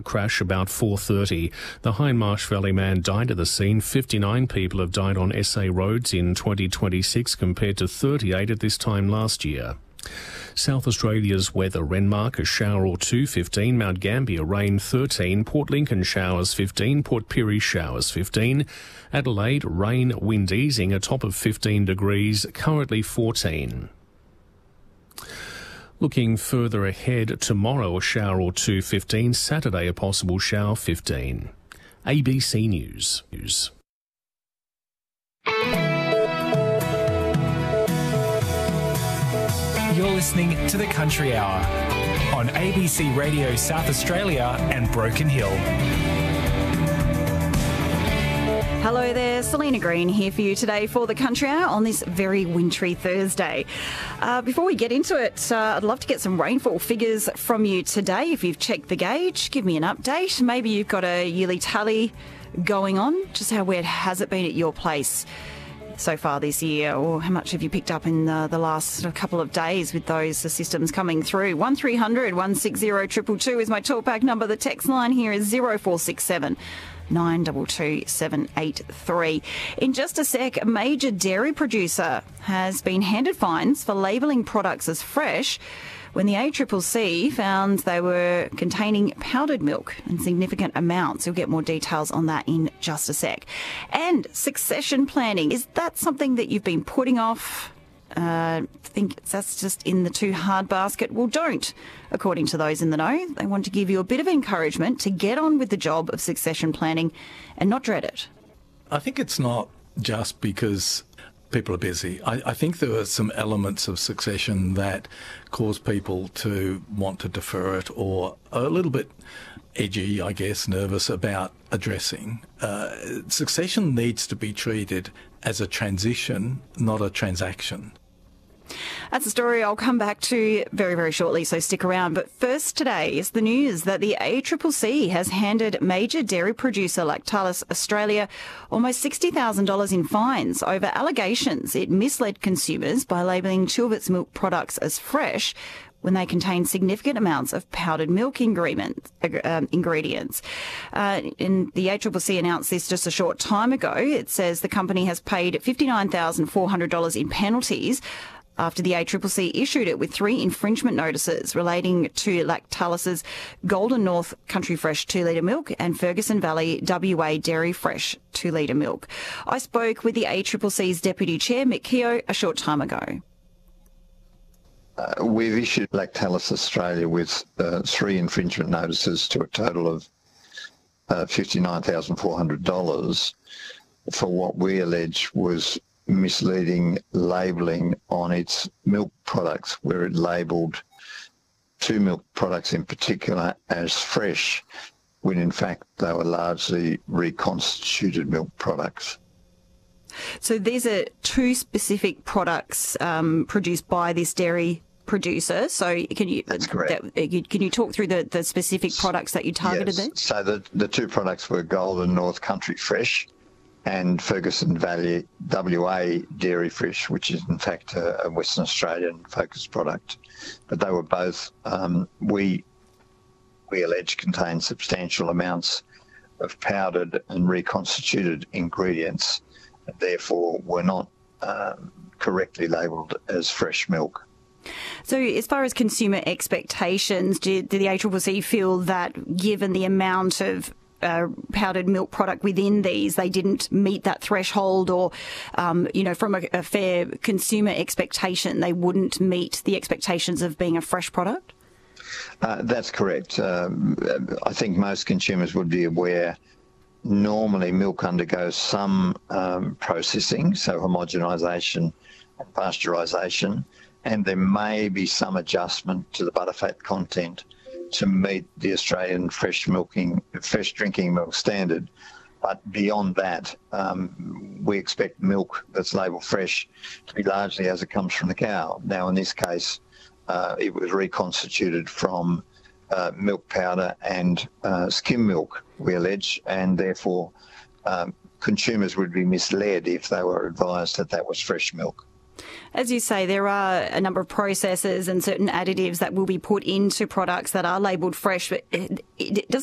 crash about 4:30. The Hindmarsh Valley man died at the scene. 59 people have died on SA roads in 2026 compared to 38 at this time last year. South Australia's weather: Renmark, a shower or two, 15. Mount Gambier, rain, 13. Port Lincoln, showers, 15. Port Pirie, showers, 15. Adelaide, rain, wind easing, a top of 15 degrees, currently 14. Looking further ahead, tomorrow a shower or two, 15. Saturday a possible shower, 15. ABC News. You're listening to The Country Hour on ABC Radio South Australia and Broken Hill. Hello there, Selena Green here for you today for The Country Hour on this very wintry Thursday. Before we get into it, I'd love to get some rainfall figures from you today. If you've checked the gauge, give me an update. Maybe you've got a yearly tally going on. Just how wet has it been at your place so far this year, or how much have you picked up in the last couple of days with those systems coming through? 1300 160 222 is my talkback number. The text line here is 0467 922 783. In just a sec, a major dairy producer has been handed fines for labelling products as fresh when the ACCC found they were containing powdered milk in significant amounts. You'll get more details on that in just a sec. And succession planning, is that something that you've been putting off? Think that's just in the too hard basket? Well, don't, according to those in the know. They want to give you a bit of encouragement to get on with the job of succession planning and not dread it. I think it's not just because people are busy. I think there are some elements of succession that cause people to want to defer it or are a little bit edgy, I guess, nervous about addressing. Succession needs to be treated as a transition, not a transaction. That's a story I'll come back to very, very shortly, so stick around. But first today is the news that the ACCC has handed major dairy producer Lactalis Australia almost $60,000 in fines over allegations it misled consumers by labelling Chilvit's milk products as fresh when they contain significant amounts of powdered milk ingredients. And the ACCC announced this just a short time ago. It says the company has paid $59,400 in penalties after the ACCC issued it with 3 infringement notices relating to Lactalis's Golden North Country Fresh 2-litre milk and Ferguson Valley WA Dairy Fresh 2-litre milk. I spoke with the ACCC's Deputy Chair, Mick Keogh, a short time ago. We've issued Lactalis Australia with 3 infringement notices to a total of $59,400 for what we allege was misleading labelling on its milk products, where it labelled 2 milk products in particular as fresh, when in fact they were largely reconstituted milk products. So these are 2 specific products produced by this dairy producer. So can you? That's correct. Can you talk through the specific products that you targeted there? So the 2 products were Golden North Country Fresh and Ferguson Valley WA Dairy Fresh, which is in fact a Western Australian focused product. But they were both, we allege, contain substantial amounts of powdered and reconstituted ingredients, and therefore were not correctly labelled as fresh milk. So as far as consumer expectations, did the ACCC feel that given the amount of powdered milk product within these, they didn't meet that threshold, or, from a fair consumer expectation, they wouldn't meet the expectations of being a fresh product? That's correct. I think most consumers would be aware normally milk undergoes some processing, so homogenisation and pasteurisation, and there may be some adjustment to the butterfat content to meet the Australian fresh drinking milk standard. But beyond that, we expect milk that's labelled fresh to be largely as it comes from the cow. Now, in this case, it was reconstituted from milk powder and skim milk, we allege, and therefore consumers would be misled if they were advised that that was fresh milk. As you say, there are a number of processes and certain additives that will be put into products that are labelled fresh, but does